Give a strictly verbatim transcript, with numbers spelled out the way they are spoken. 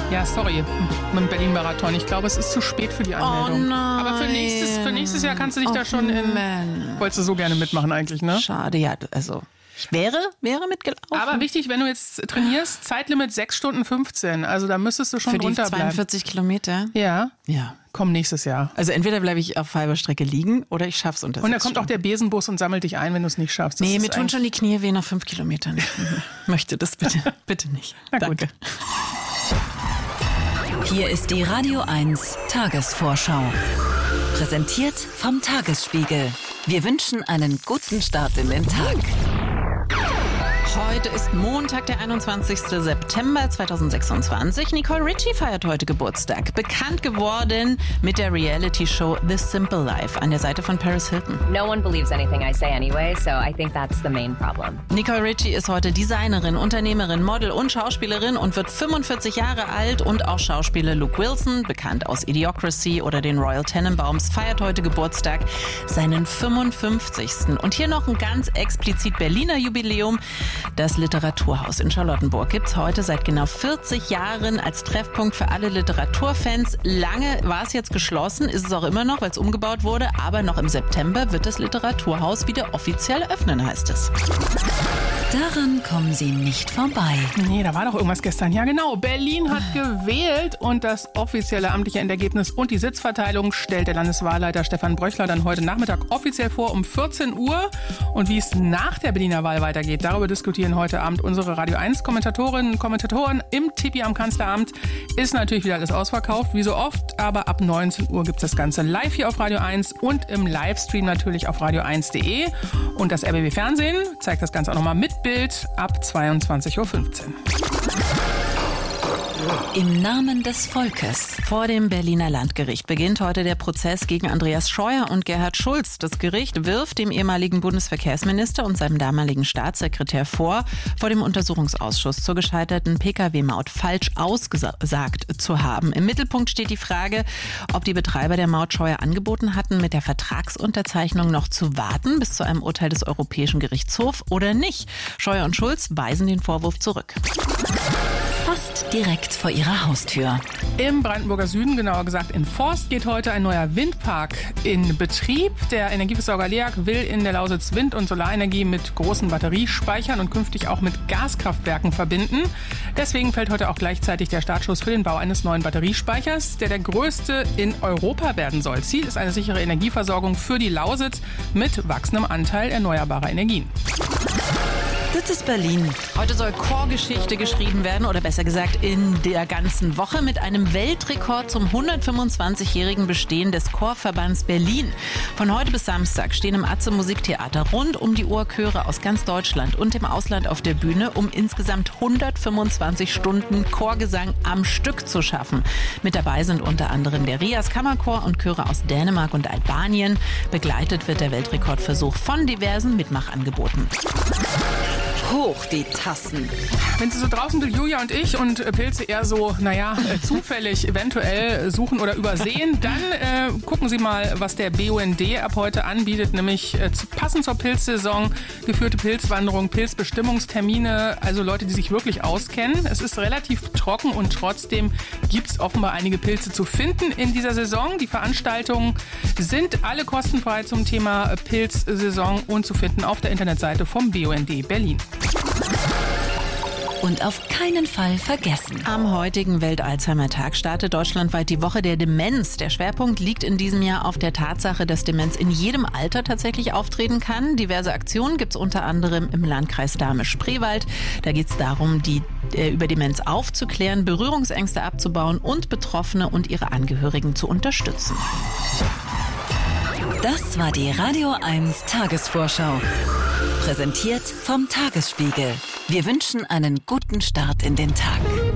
Ja, sorry, mit dem Berlin-Marathon. Ich glaube, es ist zu spät für die Anmeldung. Oh nein. Aber für nächstes, für nächstes Jahr kannst du dich oh da schon in... Man. Wolltest du so gerne mitmachen eigentlich, ne? Schade, ja, also ich wäre, wäre mitgelaufen. Aber wichtig, wenn du jetzt trainierst, Zeitlimit sechs Stunden fünfzehn. Also da müsstest du schon für die drunter bleiben. zweiundvierzig Kilometer? Ja. Ja. Komm nächstes Jahr. Also entweder bleibe ich auf halber Strecke liegen oder ich schaff's unter Und da sechs kommt auch Stunden. der Besenbus und sammelt dich ein, wenn du es nicht schaffst. Das Nee, ist mir tun schon die Knie weh nach fünf Kilometern. Möchte das bitte, bitte nicht. Na gut. Danke. Hier ist die Radio eins Tagesvorschau. Präsentiert vom Tagesspiegel. Wir wünschen einen guten Start in den Tag. Heute ist Montag, der einundzwanzigster September zweitausendsechsundzwanzig. Nicole Richie feiert heute Geburtstag. Bekannt geworden mit der Reality-Show The Simple Life an der Seite von Paris Hilton. No one believes anything I say anyway, so I think that's the main problem. Nicole Richie ist heute Designerin, Unternehmerin, Model und Schauspielerin und wird fünfundvierzig Jahre alt. Und auch Schauspieler Luke Wilson, bekannt aus Idiocracy oder den Royal Tenenbaums, feiert heute Geburtstag, seinen fünfundfünfzigsten Und hier noch ein ganz explizit Berliner Jubiläum. Das Literaturhaus in Charlottenburg gibt es heute seit genau vierzig Jahren als Treffpunkt für alle Literaturfans. Lange war es jetzt geschlossen, ist es auch immer noch, weil es umgebaut wurde. Aber noch im September wird das Literaturhaus wieder offiziell öffnen, heißt es. Daran kommen Sie nicht vorbei. Nee, da war doch irgendwas gestern. Ja, genau. Berlin hat gewählt und das offizielle amtliche Endergebnis und die Sitzverteilung stellt der Landeswahlleiter Stefan Bröchler dann heute Nachmittag offiziell vor um vierzehn Uhr. Und wie es nach der Berliner Wahl weitergeht, darüber diskutieren heute Abend unsere Radio eins Kommentatorinnen und Kommentatoren im Tippi am Kanzleramt. Ist natürlich wieder alles ausverkauft, wie so oft. Aber ab neunzehn Uhr gibt es das Ganze live hier auf Radio eins und im Livestream natürlich auf radio eins punkt de. Und das R B B Fernsehen zeigt das Ganze auch nochmal mit Bild ab zweiundzwanzig Uhr fünfzehn. Im Namen des Volkes. Vor dem Berliner Landgericht beginnt heute der Prozess gegen Andreas Scheuer und Gerhard Schulz. Das Gericht wirft dem ehemaligen Bundesverkehrsminister und seinem damaligen Staatssekretär vor, vor dem Untersuchungsausschuss zur gescheiterten Pkw-Maut falsch ausgesagt zu haben. Im Mittelpunkt steht die Frage, ob die Betreiber der Maut Scheuer angeboten hatten, mit der Vertragsunterzeichnung noch zu warten bis zu einem Urteil des Europäischen Gerichtshofs oder nicht. Scheuer und Schulz weisen den Vorwurf zurück. Fast direkt vor ihrer Haustür. Im Brandenburger Süden, genauer gesagt in Forst, geht heute ein neuer Windpark in Betrieb. Der Energieversorger LEAG will in der Lausitz Wind- und Solarenergie mit großen Batteriespeichern und künftig auch mit Gaskraftwerken verbinden. Deswegen fällt heute auch gleichzeitig der Startschuss für den Bau eines neuen Batteriespeichers, der der größte in Europa werden soll. Ziel ist eine sichere Energieversorgung für die Lausitz mit wachsendem Anteil erneuerbarer Energien. Das ist Berlin. Heute soll Chorgeschichte geschrieben werden, oder besser gesagt in der ganzen Woche, mit einem Weltrekord zum hundertfünfundzwanzigjährigen Bestehen des Chorverbands Berlin. Von heute bis Samstag stehen im Atze Musiktheater rund um die Uhr Chöre aus ganz Deutschland und dem Ausland auf der Bühne, um insgesamt hundertfünfundzwanzig Stunden Chorgesang am Stück zu schaffen. Mit dabei sind unter anderem der Rias Kammerchor und Chöre aus Dänemark und Albanien. Begleitet wird der Weltrekordversuch von diversen Mitmachangeboten. Hoch die Tassen. Wenn Sie so draußen sind, Julia und ich, und Pilze eher so, naja, äh, zufällig eventuell suchen oder übersehen, dann äh, gucken Sie mal, was der B U N D ab heute anbietet, nämlich äh, passend zur Pilzsaison, geführte Pilzwanderung, Pilzbestimmungstermine, also Leute, die sich wirklich auskennen. Es ist relativ trocken und trotzdem gibt es offenbar einige Pilze zu finden in dieser Saison. Die Veranstaltungen sind alle kostenfrei zum Thema Pilzsaison und zu finden auf der Internetseite vom B U N D Berlin. Und auf keinen Fall vergessen. Am heutigen Welt-Alzheimer-Tag startet deutschlandweit die Woche der Demenz. Der Schwerpunkt liegt in diesem Jahr auf der Tatsache, dass Demenz in jedem Alter tatsächlich auftreten kann. Diverse Aktionen gibt es unter anderem im Landkreis Dahme-Spreewald. Da geht es darum, die, äh, über Demenz aufzuklären, Berührungsängste abzubauen und Betroffene und ihre Angehörigen zu unterstützen. Das war die Radio eins Tagesvorschau. Präsentiert vom Tagesspiegel. Wir wünschen einen guten Start in den Tag.